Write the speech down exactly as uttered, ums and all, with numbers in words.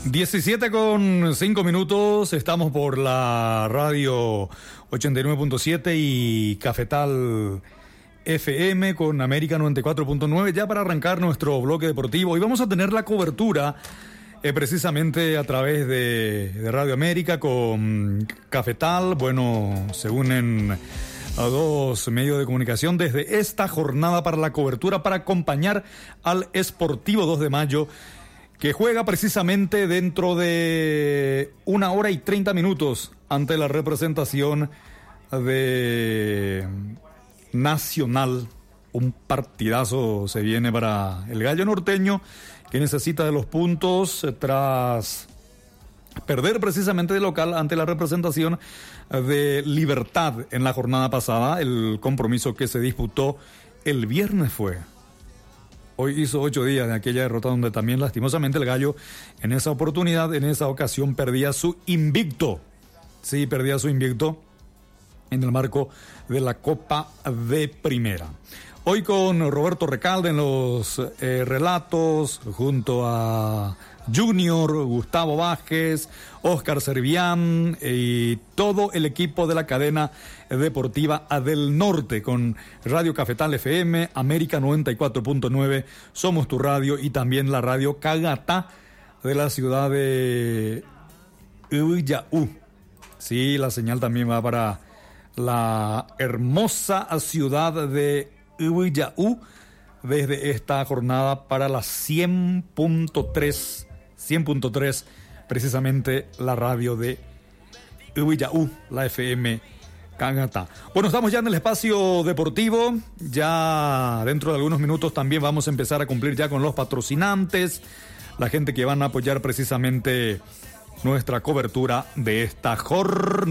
diecisiete con cinco minutos, estamos por la radio ochenta y nueve punto siete y Cafetal F M con América noventa y cuatro punto nueve, ya para arrancar nuestro bloque deportivo. Y vamos a tener la cobertura eh, precisamente a través de, de Radio América con Cafetal. Bueno, se unen a dos medios de comunicación desde esta jornada para la cobertura, para acompañar al Sportivo dos de mayo, que juega precisamente dentro de una hora y treinta minutos ante la representación de Nacional. Un partidazo se viene para el Gallo Norteño, que necesita de los puntos tras perder precisamente de local ante la representación de Libertad en la jornada pasada. El compromiso que se disputó el viernes fue. Hoy hizo ocho días de aquella derrota donde también lastimosamente el Gallo en esa oportunidad, en esa ocasión perdía su invicto. Sí, perdía su invicto en el marco de la Copa de Primera. Hoy con Roberto Recalde en los eh, relatos, junto a Junior, Gustavo Vázquez, Oscar Servián y todo el equipo de la cadena deportiva del Norte, con Radio Cafetal F M, América noventa y cuatro punto nueve, Somos tu Radio, y también la Radio Cagata de la ciudad de Ubiyaú. Sí, la señal también va para la hermosa ciudad de Ubiyaú desde esta jornada para la cien punto tres, cien punto tres, precisamente la radio de Ubiyaú, la F M Cagata. Bueno, estamos ya en el espacio deportivo, ya dentro de algunos minutos también vamos a empezar a cumplir ya con los patrocinantes, la gente que van a apoyar precisamente nuestra cobertura de esta jornada.